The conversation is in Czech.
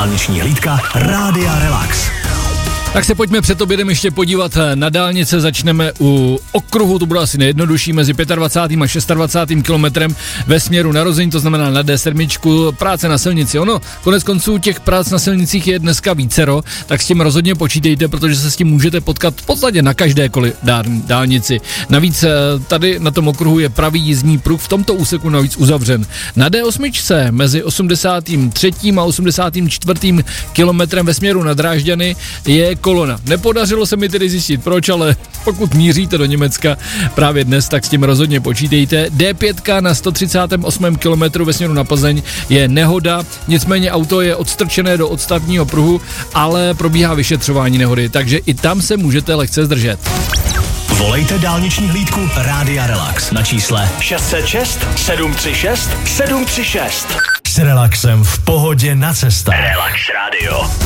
dálniční hlídka Rádia Relax. Tak se pojďme před obědem ještě podívat na dálnice, začneme u okruhu, to bude asi nejjednodušší, mezi 25. a 26. kilometrem ve směru narození, to znamená na D7, práce na silnici. Ono, konec konců těch prác na silnicích je dneska vícero, tak s tím rozhodně počítejte, protože se s tím můžete potkat v podstatě na každékoliv dálnici. Navíc tady na tom okruhu je pravý jízdní pruh, v tomto úseku navíc uzavřen. Na D8 mezi 83. a 84. kilometrem ve směru na Drážďany je kolona. Nepodařilo se mi tedy zjistit proč, ale pokud míříte do Německa právě dnes, tak s tím rozhodně počítejte. D5 na 138. kilometru ve směru na Plzeň je nehoda, nicméně auto je odstrčené do odstavního pruhu, ale probíhá vyšetřování nehody, takže i tam se můžete lehce zdržet. Volejte dálniční hlídku Rádia Relax na čísle 606 736 736. S relaxem v pohodě na cestách. Relax Radio.